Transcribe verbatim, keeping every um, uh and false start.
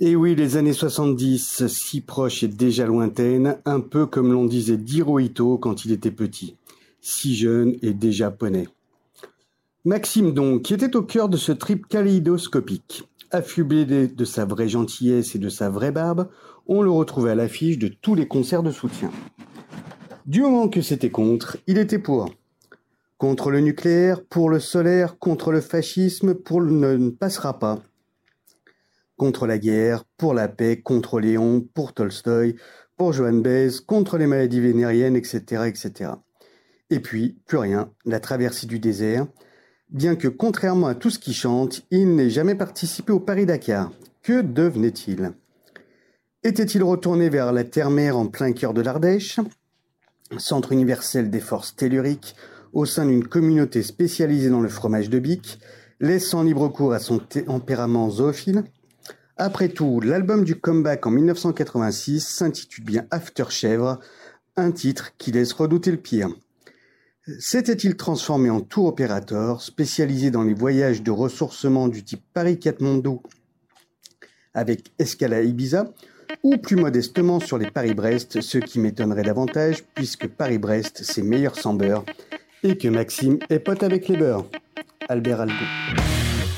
Et oui, les années soixante-dix, si proches et déjà lointaines, un peu comme l'on disait d'Hirohito quand il était petit, si jeune et déjà poney. Maxime donc, qui était au cœur de ce trip kaléidoscopique. Affublé de, de sa vraie gentillesse et de sa vraie barbe, on le retrouvait à l'affiche de tous les concerts de soutien. Du moment que c'était contre, il était pour. Contre le nucléaire, pour le solaire, contre le fascisme, pour le ne, ne passera pas. Contre la guerre, pour la paix, contre Léon, pour Tolstoï, pour Johann Baez, contre les maladies vénériennes, et cetera, et cetera. Et puis, plus rien, la traversée du désert, bien que contrairement à tout ce qui chante, il n'ait jamais participé au Paris-Dakar. Que devenait-il ? Était-il retourné vers la terre-mère en plein cœur de l'Ardèche, centre universel des forces telluriques, au sein d'une communauté spécialisée dans le fromage de Bic, laissant libre cours à son tempérament zoophile ? Après tout, l'album du comeback en mille neuf cent quatre-vingt-six s'intitule bien After Chèvre, un titre qui laisse redouter le pire. S'était-il transformé en tour opérateur, spécialisé dans les voyages de ressourcement du type Paris-Katmandou avec escale à Ibiza, ou plus modestement sur les Paris-Brest, ce qui m'étonnerait davantage puisque Paris-Brest c'est meilleur sans beurre et que Maxime est pote avec les beurs. Albert Algo.